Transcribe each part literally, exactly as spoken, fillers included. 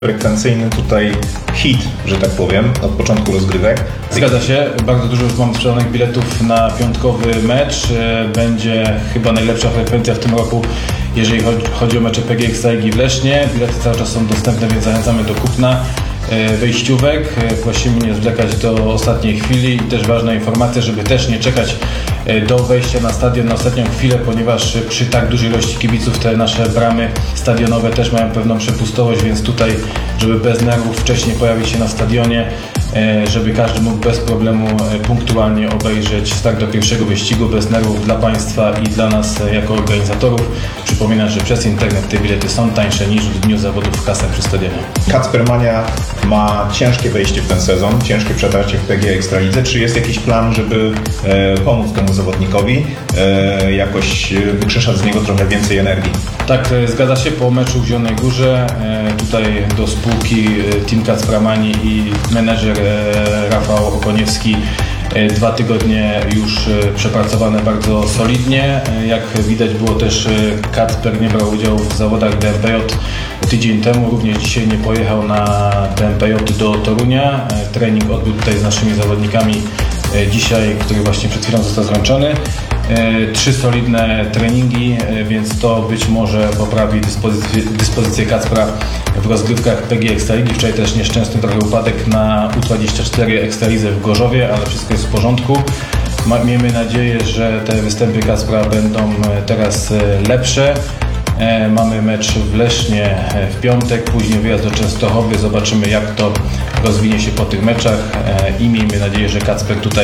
Frekwencyjny tutaj hit, że tak powiem, od początku rozgrywek. Zgadza się, bardzo dużo już mam sprzedanych biletów na piątkowy mecz. Będzie chyba najlepsza frekwencja w tym roku, jeżeli chodzi o mecze P G Ekstraligi w Lesznie. Bilety cały czas są dostępne, więc zachęcamy do kupna wejściówek. Prosimy nie zwlekać do ostatniej chwili i też ważna informacja, żeby też nie czekać do wejścia na stadion na ostatnią chwilę, ponieważ przy tak dużej ilości kibiców te nasze bramy stadionowe też mają pewną przepustowość, więc tutaj, żeby bez nerwów wcześniej pojawić się na stadionie, żeby każdy mógł bez problemu punktualnie obejrzeć start do pierwszego wyścigu, bez nerwów dla Państwa i dla nas jako organizatorów. Przypominam, że przez internet te bilety są tańsze niż w dniu zawodów w kasach przy stadionie. Kacpermania ma ciężkie wejście w ten sezon, ciężkie przetarcie w P G Ekstralidze. Czy jest jakiś plan, żeby e, pomóc temu zawodnikowi, e, jakoś wykrzeszać z niego trochę więcej energii? Tak, zgadza się. Po meczu w Zielonej Górze e, tutaj do spółki e, Team Kacpramani i menedżer e, Rafał Okoniewski e, dwa tygodnie już e, przepracowane bardzo solidnie. E, jak widać było też e, Kacper nie brał udziału w zawodach D M P J tydzień temu, również dzisiaj nie pojechał na D M P J do Torunia. E, trening odbył tutaj z naszymi zawodnikami e, dzisiaj, który właśnie przed chwilą został skończony. Trzy solidne treningi, więc to być może poprawi dyspozycję, dyspozycję Kacpra w rozgrywkach P G Ekstraligi. Wczoraj też nieszczęsny trochę upadek na U dwadzieścia cztery Ekstralidze w Gorzowie, ale wszystko jest w porządku. Miejmy nadzieję, że te występy Kacpra będą teraz lepsze. Mamy mecz w Lesznie w piątek, później wyjazd do Częstochowy. Zobaczymy, jak to rozwinie się po tych meczach i miejmy nadzieję, że Kacper tutaj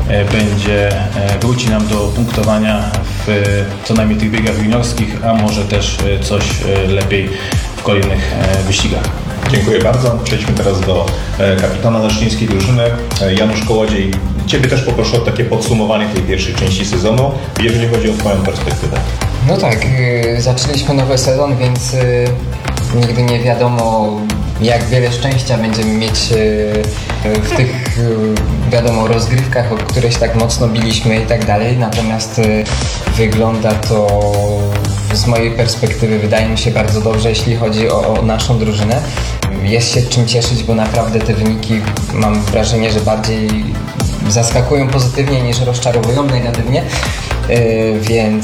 będzie, wróci nam do punktowania w co najmniej tych biegach juniorskich, a może też coś lepiej w kolejnych wyścigach. Dziękuję bardzo. Przejdźmy teraz do kapitana leszczyńskiej drużyny. Janusz Kołodziej, Ciebie też poproszę o takie podsumowanie tej pierwszej części sezonu, jeżeli chodzi o Twoją perspektywę. No tak, yy, zaczęliśmy nowy sezon, więc yy, nigdy nie wiadomo, jak wiele szczęścia będziemy mieć yy, w tych yy, wiadomo rozgrywkach, o które się tak mocno biliśmy i tak dalej. Natomiast yy, wygląda to z mojej perspektywy, wydaje mi się, bardzo dobrze, jeśli chodzi o, o naszą drużynę. Jest się czym cieszyć, bo naprawdę te wyniki, mam wrażenie, że bardziej zaskakują pozytywnie niż rozczarowują negatywnie. Yy, więc